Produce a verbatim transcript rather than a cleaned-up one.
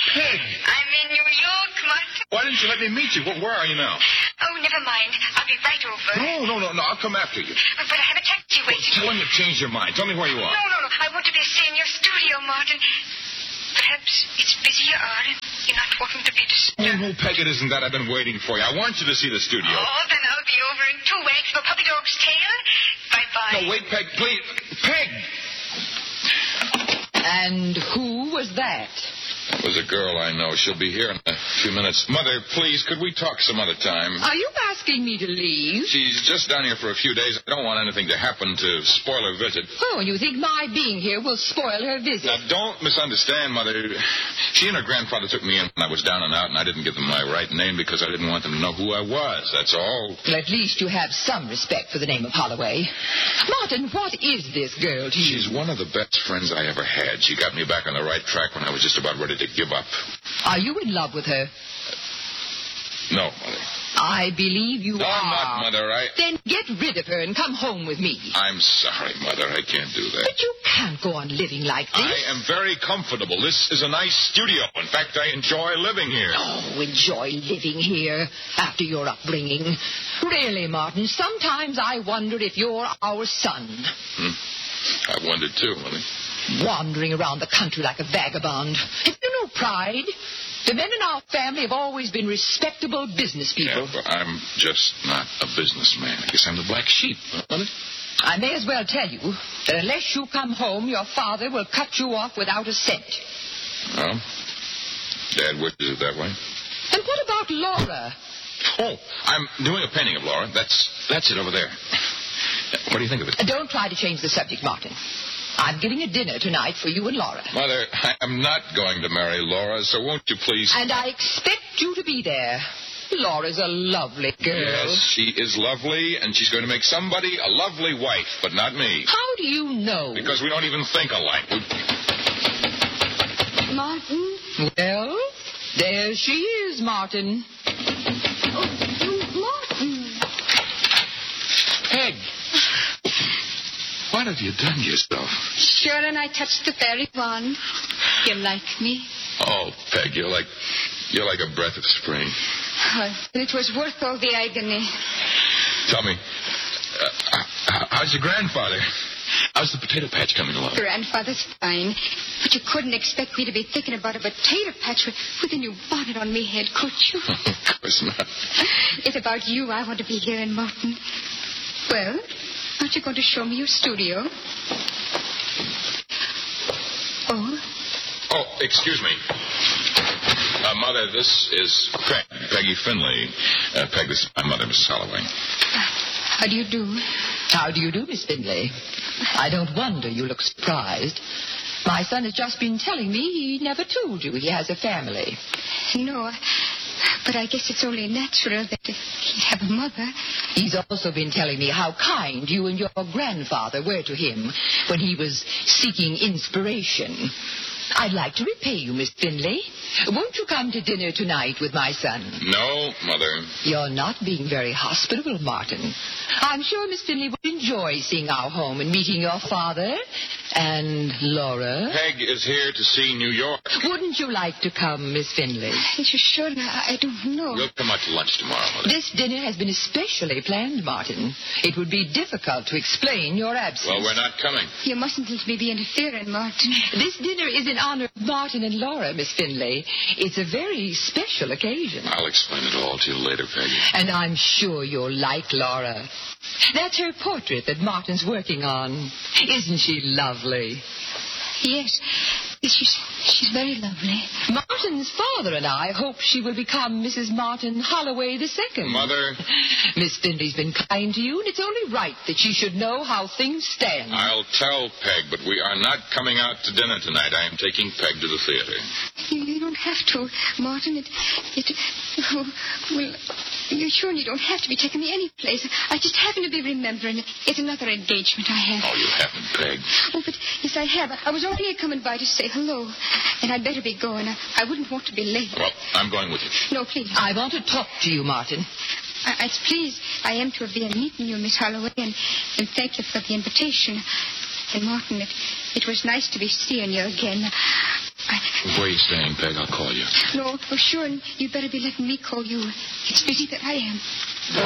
Peg! I'm in New York, Martin. Why didn't you let me meet you? Where, where are you now? Oh, never mind. I'll be right over. No, no, no, no. I'll come after you. But, but I have a taxi waiting. Tell him you changed your mind. Tell me where you are. No, no, no. I want to be staying in your studio, Martin. Perhaps it's busy you are and you're not wanting to be disturbed. Oh, no, Peg, it isn't that. I've been waiting for you. I want you to see the studio. Oh, then I'll be over in two weeks for Puppy Dog's Tail. Bye-bye. No, wait, Peg, please. Peg! And who was that? It was a girl I know. She'll be here in a few minutes. Mother, please, could we talk some other time? Are you asking me to leave? She's just down here for a few days. I don't want anything to happen to spoil her visit. Oh, you think my being here will spoil her visit? Now, don't misunderstand, Mother. She and her grandfather took me in when I was down and out, and I didn't give them my right name because I didn't want them to know who I was. That's all. Well, at least you have some respect for the name of Holloway. Martin, what is this girl to you? She's one of the best friends I ever had. She got me back on the right track when I was just about ready to give up. Are you in love with her? No, Mother. I believe you no, are. I'm not, Mother. I... Then get rid of her and come home with me. I'm sorry, Mother. I can't do that. But you can't go on living like this. I am very comfortable. This is a nice studio. In fact, I enjoy living here. Oh, enjoy living here after your upbringing. Really, Martin, sometimes I wonder if you're our son. Hmm. I wondered, too, Mother. Wandering around the country like a vagabond. Have you no pride? The men in our family have always been respectable business people. Yeah, but I'm just not a businessman. I guess I'm the black sheep, Mother. I may as well tell you that unless you come home, your father will cut you off without a cent. Well, Dad wishes it that way. And what about Laura? Oh, I'm doing a painting of Laura. That's that's it over there. What do you think of it? Don't try to change the subject, Martin. I'm giving a dinner tonight for you and Laura. Mother, I'm not going to marry Laura, so won't you please... And I expect you to be there. Laura's a lovely girl. Yes, she is lovely, and she's going to make somebody a lovely wife, but not me. How do you know? Because we don't even think alike. Martin? Well, there she is, Martin. Oh, Martin. Peg. What have you done yourself? Sure, and I touched the fairy wand. You like me? Oh, Peg, you're like you're like a breath of spring. Oh, it was worth all the agony. Tell me, uh, how's your grandfather? How's the potato patch coming along? Grandfather's fine, but you couldn't expect me to be thinking about a potato patch with, with a new bonnet on me head, could you? Of course not. It's about you I want to be hearing, Martin. Well, aren't you going to show me your studio? Oh? Oh, excuse me. Uh, Mother, this is Peg, Peggy Finley. Uh, Peg, this is my mother, Missus Holloway. How do you do? How do you do, Miss Finley? I don't wonder you look surprised. My son has just been telling me he never told you he has a family. No, but I guess it's only natural that he have a mother. He's also been telling me how kind you and your grandfather were to him when he was seeking inspiration. I'd like to repay you, Miss Finley. Won't you come to dinner tonight with my son? No, Mother. You're not being very hospitable, Martin. I'm sure Miss Finley would enjoy seeing our home and meeting your father and Laura. Peg is here to see New York. Wouldn't you like to come, Miss Finley? You sure? I don't know. We'll come out to lunch tomorrow, Mother. This dinner has been especially planned, Martin. It would be difficult to explain your absence. Well, we're not coming. You mustn't let me be interfering, Martin. This dinner is in honor of Martin and Laura, Miss Finley. It's a very special occasion. I'll explain it all to you later, Peggy. And I'm sure you'll like Laura. That's her portrait that Martin's working on. Isn't she lovely? Yes. She's, she's very lovely. Martin's father and I hope she will become Missus Martin Holloway the Second. Mother. Miss Finley's been kind to you, and it's only right that she should know how things stand. I'll tell Peg, but we are not coming out to dinner tonight. I am taking Peg to the theater. You, you don't have to, Martin. It, it, oh, well, you sure you don't have to be taking me any place. I just happen to be remembering it's another engagement I have. Oh, you haven't, Peg. Oh, but yes, I have. I was only coming by to say hello, and I'd better be going. I, I wouldn't want to be late. Well, I'm going with you. No, please. I want to talk to you, Martin. I, I'm pleased I am to have been meeting you, Miss Holloway, and, and thank you for the invitation. And, Martin, it, it was nice to be seeing you again. I... Where are you staying, Peg? I'll call you. No, oh, sure, and you'd better be letting me call you. It's busy that I am.